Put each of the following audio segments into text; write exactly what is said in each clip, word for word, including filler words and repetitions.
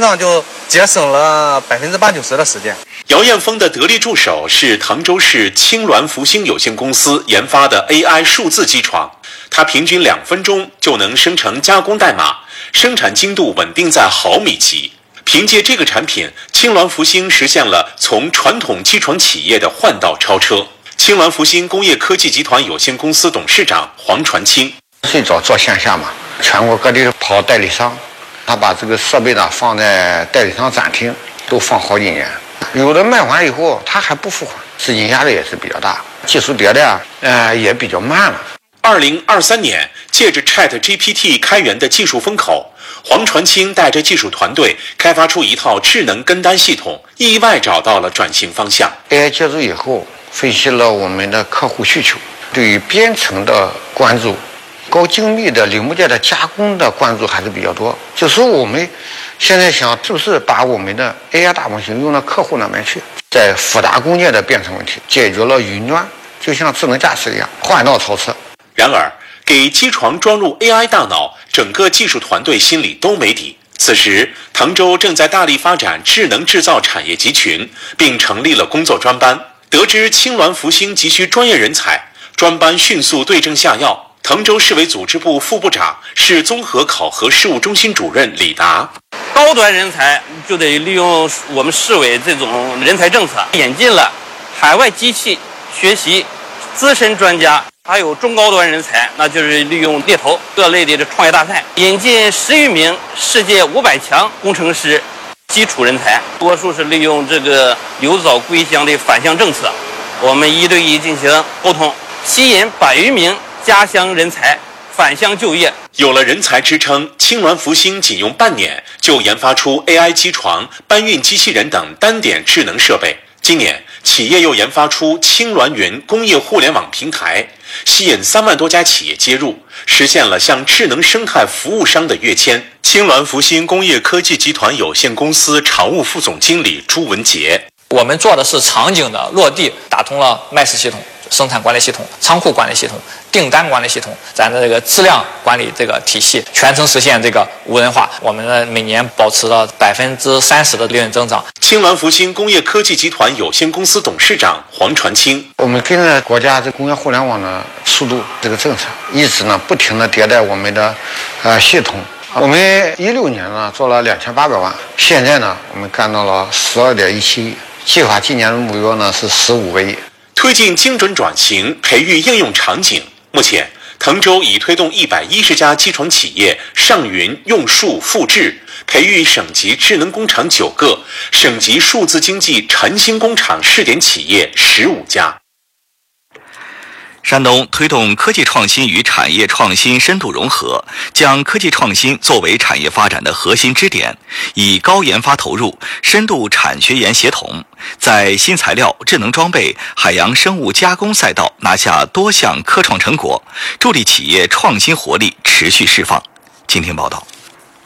上就节省了百分之八九十的时间。 姚艳峰的得力助手是唐州市青鸾福星有限公司研发的 A I 数字机床，它平均两分钟就能生成加工代码，生产精度稳定在毫米级。凭借这个产品，青鸾福星实现了从传统机床企业的换道超车。青鸾福星工业科技集团有限公司董事长黄传清： 最早做线下嘛，全国各地跑代理商，他把这个设备呢放在代理商展厅，都放好几年。有的卖完以后他还不付款，资金压力也是比较大，技术迭代啊，呃也比较慢了。 二零二三年，借着 Chat G P T 开源的技术风口，黄传清带着技术团队开发出一套智能跟单系统，意外找到了转型方向。 A I 介入以后，分析了我们的客户需求，对于编程的关注，高精密的零部件的加工的关注还是比较多。就是我们现在想，是不是把我们的 A I 大模型用到客户那边去，在复杂工件的编程问题解决了云端，就像智能驾驶一样，换道超车。 然而，给机床装入 A I 大脑，整个技术团队心里都没底。此时，唐州正在大力发展智能制造产业集群，并成立了工作专班。得知青鸾福星急需专业人才，专班迅速对症下药。滕州市委组织部副部长、市综合考核事务中心主任李达： 高端人才就得利用我们市委这种人才政策，引进了海外机器学习资深专家，还有中高端人才，那就是利用猎头各类的这创业大赛，引进十余名世界五百强工程师基础人才，多数是利用这个有早归乡的返乡政策，我们一对一进行沟通，吸引百余名家乡人才返乡就业。 有了人才支撑，青鸾福星仅用半年就研发出 A I 机床、搬运机器人等单点智能设备。今年，企业又研发出青鸾云工业互联网平台，吸引三万多家企业接入，实现了向智能生态服务商的跃迁。青鸾福星工业科技集团有限公司常务副总经理朱文杰： 我们做的是场景的落地，打通了卖市系统、生产管理系统、仓库管理系统、订单管理系统，咱的这个质量管理这个体系，全程实现这个无人化。我们呢每年保持了百分之三十的利润增长。 青鸾福星工业科技集团有限公司董事长黄传清： 我们跟着国家这工业互联网的速度这个政策，一直呢不停的迭代我们的呃系统。我们一六年呢做了两千八百万，现在呢我们干到了十二点一七亿，计划今年的目标呢是十五个亿。 推进精准转型，培育应用场景。目前，滕州已推动一百一十家机床企业上云用数复制，培育省级智能工厂九个，省级数字经济晨星工厂试点企业十五家。 山东推动科技创新与产业创新深度融合，将科技创新作为产业发展的核心支点，以高研发投入、深度产学研协同，在新材料、智能装备、海洋生物加工赛道拿下多项科创成果，助力企业创新活力持续释放。今天报道。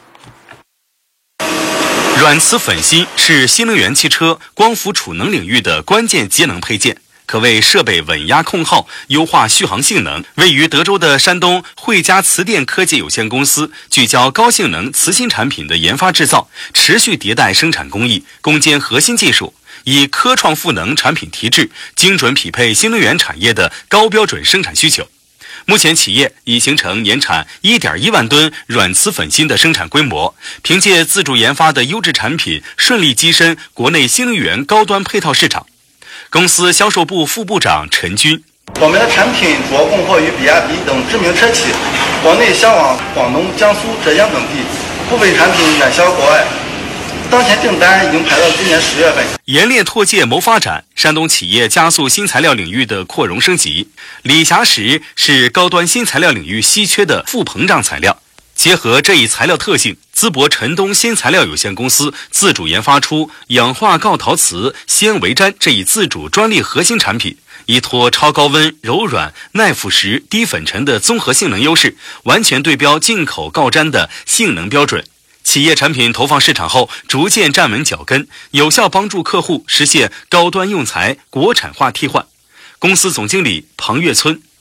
软磁粉芯是新能源汽车光伏储能领域的关键节能配件，可谓设备稳压控耗，优化续航性能。位于德州的山东汇佳磁电科技有限公司聚焦高性能磁芯产品的研发制造，持续迭代生产工艺，攻坚核心技术，以科创赋能产品提质，精准匹配新能源产业的高标准生产需求。目前企业已形成年产 一点一万吨软磁粉芯的生产规模，凭借自主研发的优质产品，顺利跻身国内新能源高端配套市场。公司销售部副部长陈军： 我们的产品主要供货于比亚迪等知名车企，国内销往广东、江苏、浙江等地，部分产品远销国外。当前订单已经排到今年十月份。 研炼拓界谋发展，山东企业加速新材料领域的扩容升级。理霞石是高端新材料领域稀缺的负膨胀材料，结合这一材料特性，淄博晨东新材料有限公司自主研发出氧化锆陶瓷纤维毡这一自主专利核心产品，依托超高温、柔软、耐腐蚀、低粉尘的综合性能优势，完全对标进口锆毡的性能标准。企业产品投放市场后，逐渐站稳脚跟，有效帮助客户实现高端用材国产化替换。公司总经理庞月村：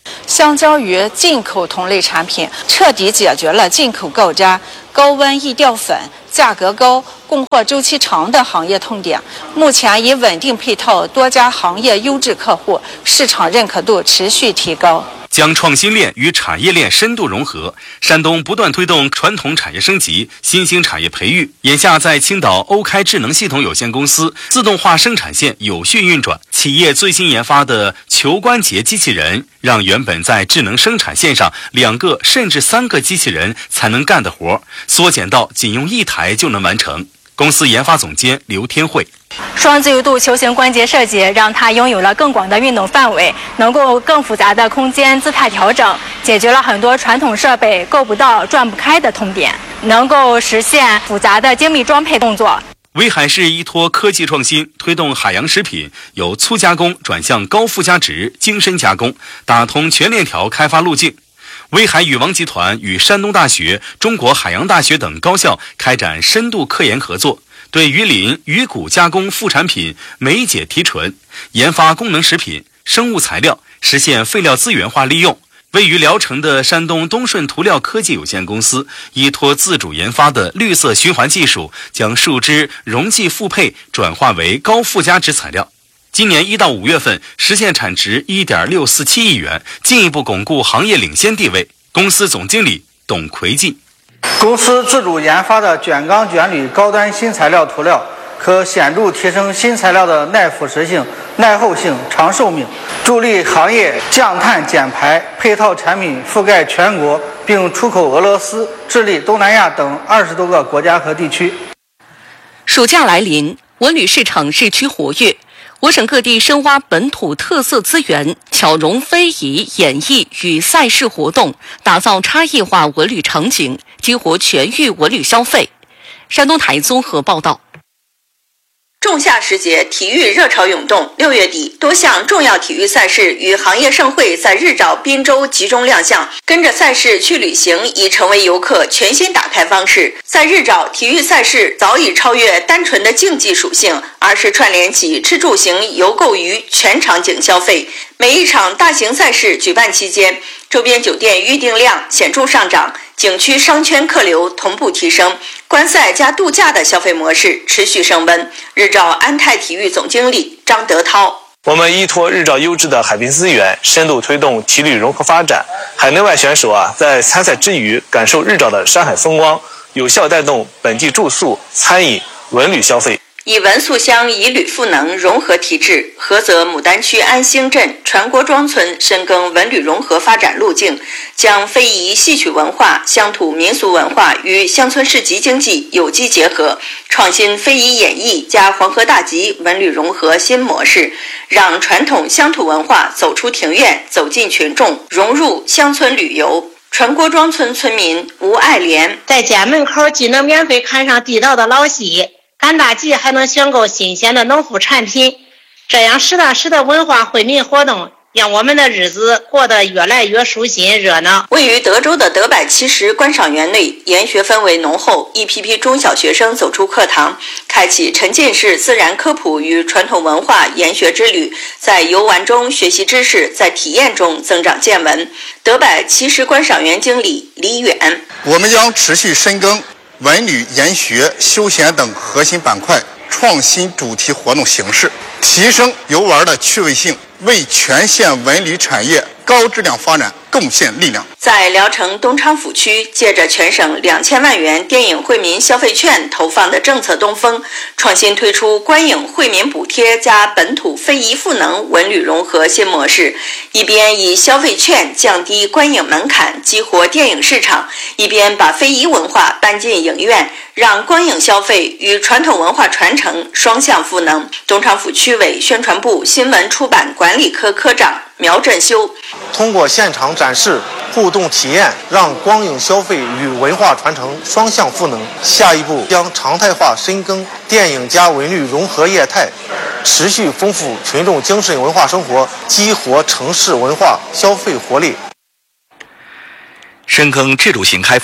相较于进口同类产品，彻底解决了进口高渣、高温易掉粉、价格高、供货周期长的行业痛点。目前已稳定配套多家行业优质客户，市场认可度持续提高。 将创新链与产业链深度融合，山东不断推动传统产业升级、新兴产业培育。眼下，在青岛欧开智能系统有限公司，自动化生产线有序运转。企业最新研发的球关节机器人，让原本在智能生产线上两个甚至三个机器人才能干的活，缩减到仅用一台就能完成。公司研发总监刘天慧。 双自由度球形关节设计让它拥有了更广的运动范围，能够更复杂的空间姿态调整，解决了很多传统设备够不到、转不开的痛点，能够实现复杂的精密装配动作。 威海市依托科技创新，推动海洋食品由粗加工转向高附加值精深加工，打通全链条开发路径。威海禹王集团与山东大学、中国海洋大学等高校开展深度科研合作，对鱼鳞、鱼骨加工副产品酶解提纯，研发功能食品、生物材料，实现废料资源化利用。位于聊城的山东东顺涂料科技有限公司依托自主研发的绿色循环技术，将树脂溶剂复配转化为高附加值材料。今年一到五月份实现产值 一点六四七亿元，进一步巩固行业领先地位。公司总经理董奎进。 公司自主研发的卷钢卷铝高端新材料涂料，可显著提升新材料的耐腐蚀性、耐候性、长寿命，助力行业降碳减排。配套产品覆盖全国，并出口俄罗斯、智利、东南亚等二十多个国家和地区。 暑假来临，文旅市场日趋活跃。我省各地深挖本土特色资源，巧融非遗、演艺与赛事活动，打造差异化文旅场景，激活全域文旅消费。山东台综合报道。 仲夏时节，体育热潮涌动。六月底，多项重要体育赛事与行业盛会在日照滨州集中亮相。跟着赛事去旅行已成为游客全新打开方式。在日照，体育赛事早已超越单纯的竞技属性，而是串联起吃住行游购娱全场景消费。每一场大型赛事举办期间，周边酒店预订量显著上涨，景区商圈客流同步提升，观赛加度假的消费模式持续升温。日照安泰体育总经理张德涛。 我们依托日照优质的海滨资源，深度推动体旅融合发展。海内外选手啊，在参赛之余感受日照的山海风光，有效带动本地住宿、餐饮、文旅消费。 以文塑乡以旅赋能融合体制，菏泽牡丹区安兴镇传国庄村深耕文旅融合发展路径，将非遗戏曲文化、乡土民俗文化与乡村市集经济有机结合，创新非遗演绎加黄河大集文旅融合新模式，让传统乡土文化走出庭院，走进群众，融入乡村旅游。传国庄村村民吴爱莲在家门口既能免费看上地道的老戏，赶大集还能选购新鲜的农副产品，这样实打实的文化惠民活动，让我们的日子过得越来越舒心热闹。 位于德州的德柏七十观赏园内，研学氛围浓厚，一批批中小学生走出课堂，开启沉浸式自然科普与传统文化研学之旅，在游玩中学习知识，在体验中增长见闻。德柏七十观赏园经理李远， 我们将持续深耕文旅、研学、休闲等核心板块，创新主题活动形式，提升游玩的趣味性，为全县文旅产业高质量发展贡献力量。 在聊城东昌府区，借着全省两千万元电影惠民消费券投放的政策东风，创新推出观影惠民补贴加本土非遗赋能文旅融合新模式，一边以消费券降低观影门槛，激活电影市场，一边把非遗文化搬进影院，让光影消费与传统文化传承双向赋能。东昌府区委宣传部新闻出版管理科科长苗振修， 通过现场展示、互动体验，让光影消费与文化传承双向赋能。下一步将常态化深耕电影加文旅融合业态，持续丰富群众精神文化生活，激活城市文化消费活力。 深耕制度性开放。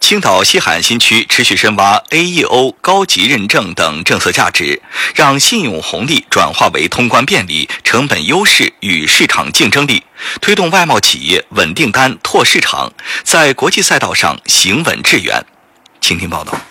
青岛西海岸新区持续深挖 A E O 高级认证等政策价值，让信用红利转化为通关便利、成本优势与市场竞争力，推动外贸企业稳订单、拓市场，在国际赛道上行稳致远。请听报道。